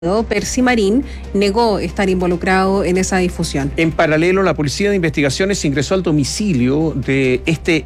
Percy Marín negó estar involucrado en esa difusión. En paralelo, la Policía de Investigaciones ingresó al domicilio de este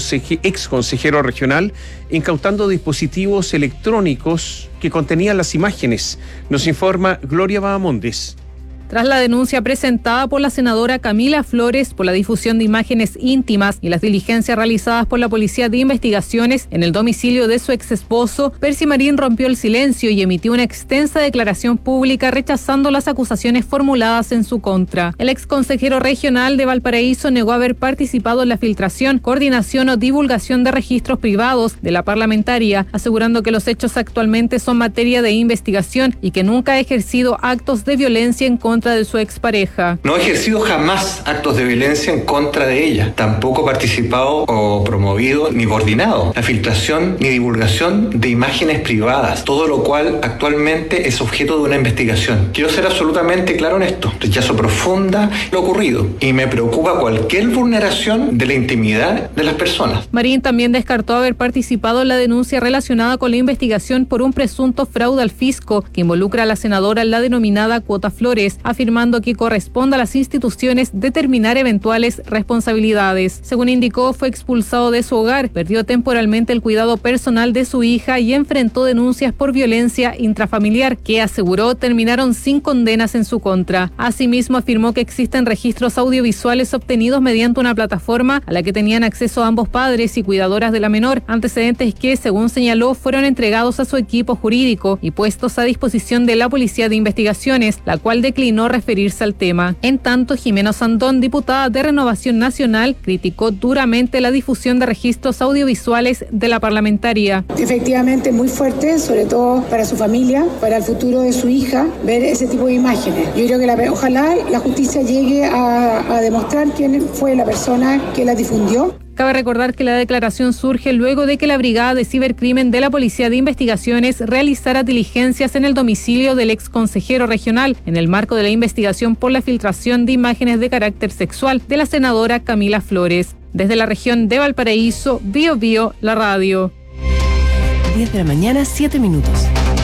ex consejero regional, incautando dispositivos electrónicos que contenían las imágenes. Nos informa Gloria Bahamondes. Tras la denuncia presentada por la senadora Camila Flores por la difusión de imágenes íntimas y las diligencias realizadas por la Policía de Investigaciones en el domicilio de su ex esposo, Percy Marín rompió el silencio y emitió una extensa declaración pública rechazando las acusaciones formuladas en su contra. El ex consejero regional de Valparaíso negó haber participado en la filtración, coordinación o divulgación de registros privados de la parlamentaria, asegurando que los hechos actualmente son materia de investigación y que nunca ha ejercido actos de violencia en contra de su expareja. No he ejercido jamás actos de violencia en contra de ella. Tampoco he participado o promovido ni coordinado la filtración ni divulgación de imágenes privadas, todo lo cual actualmente es objeto de una investigación. Quiero ser absolutamente claro en esto. Rechazo profunda lo ocurrido y me preocupa cualquier vulneración de la intimidad de las personas. Marín también descartó haber participado en la denuncia relacionada con la investigación por un presunto fraude al fisco que involucra a la senadora en la denominada Cuota Flores, afirmando que corresponde a las instituciones determinar eventuales responsabilidades. Según indicó, fue expulsado de su hogar, perdió temporalmente el cuidado personal de su hija y enfrentó denuncias por violencia intrafamiliar que aseguró terminaron sin condenas en su contra. Asimismo, afirmó que existen registros audiovisuales obtenidos mediante una plataforma a la que tenían acceso ambos padres y cuidadoras de la menor, antecedentes que, según señaló, fueron entregados a su equipo jurídico y puestos a disposición de la Policía de Investigaciones, la cual declinó referirse al tema. En tanto, Jimena Sandón, diputada de Renovación Nacional, criticó duramente la difusión de registros audiovisuales de la parlamentaria. Efectivamente, muy fuerte, sobre todo para su familia, para el futuro de su hija, ver ese tipo de imágenes. Yo creo que ojalá la justicia llegue a demostrar quién fue la persona que la difundió. Cabe recordar que la declaración surge luego de que la Brigada de Cibercrimen de la Policía de Investigaciones realizara diligencias en el domicilio del ex consejero regional en el marco de la investigación por la filtración de imágenes de carácter sexual de la senadora Camila Flores. Desde la región de Valparaíso, BioBio, la radio. 10 de la mañana, 7 minutos.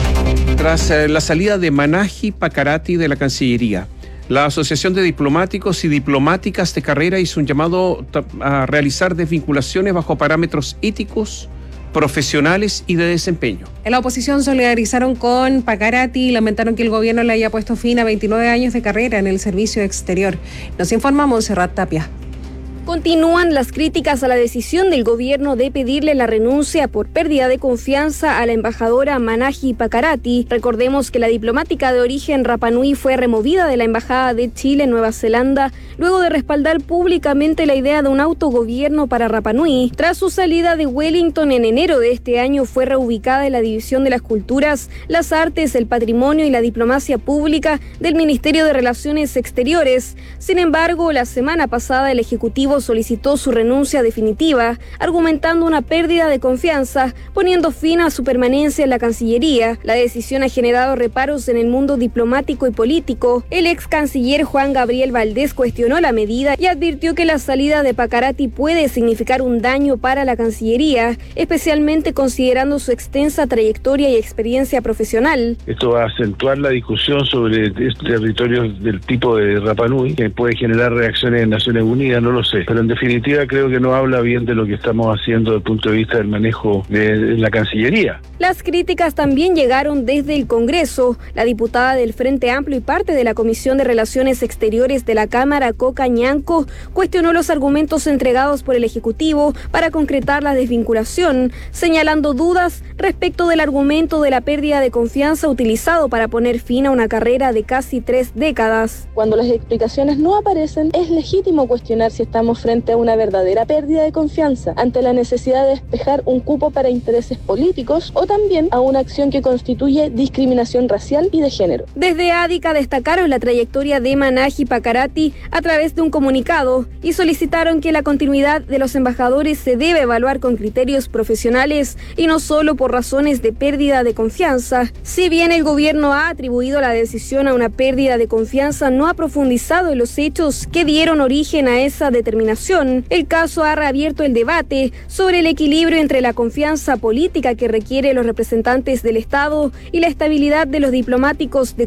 Tras la salida de Manaji Pacarati de la Cancillería, la Asociación de Diplomáticos y Diplomáticas de Carrera hizo un llamado a realizar desvinculaciones bajo parámetros éticos, profesionales y de desempeño. En la oposición solidarizaron con Pacarati y lamentaron que el gobierno le haya puesto fin a 29 años de carrera en el servicio exterior. Nos informa Montserrat Tapia. Continúan las críticas a la decisión del gobierno de pedirle la renuncia por pérdida de confianza a la embajadora Manaji Pacarati. Recordemos que la diplomática de origen Rapa Nui fue removida de la Embajada de Chile en Nueva Zelanda luego de respaldar públicamente la idea de un autogobierno para Rapa Nui. Tras su salida de Wellington en enero de este año, fue reubicada en la División de las Culturas, las Artes, el Patrimonio y la Diplomacia Pública del Ministerio de Relaciones Exteriores. Sin embargo, la semana pasada el Ejecutivo solicitó su renuncia definitiva, argumentando una pérdida de confianza, poniendo fin a su permanencia en la Cancillería. La decisión ha generado reparos en el mundo diplomático y político. El ex canciller Juan Gabriel Valdés cuestionó la medida y advirtió que la salida de Pacarati puede significar un daño para la Cancillería, especialmente considerando su extensa trayectoria y experiencia profesional. Esto va a acentuar la discusión sobre territorios del tipo de Rapa Nui, que puede generar reacciones en Naciones Unidas, no lo sé. Pero en definitiva creo que no habla bien de lo que estamos haciendo desde el punto de vista del manejo de la Cancillería. Las críticas también llegaron desde el Congreso. La diputada del Frente Amplio y parte de la Comisión de Relaciones Exteriores de la Cámara, Coca Ñanco, cuestionó los argumentos entregados por el Ejecutivo para concretar la desvinculación, señalando dudas respecto del argumento de la pérdida de confianza utilizado para poner fin a una carrera de casi 3 décadas. Cuando las explicaciones no aparecen, es legítimo cuestionar si estamos frente a una verdadera pérdida de confianza ante la necesidad de despejar un cupo para intereses políticos o también a una acción que constituye discriminación racial y de género. Desde ADICA destacaron la trayectoria de Manaji Pacarati a través de un comunicado y solicitaron que la continuidad de los embajadores se debe evaluar con criterios profesionales y no solo por razones de pérdida de confianza. Si bien el gobierno ha atribuido la decisión a una pérdida de confianza, no ha profundizado en los hechos que dieron origen a esa determinación determinación. El caso ha reabierto el debate sobre el equilibrio entre la confianza política que requieren los representantes del Estado y la estabilidad de los diplomáticos de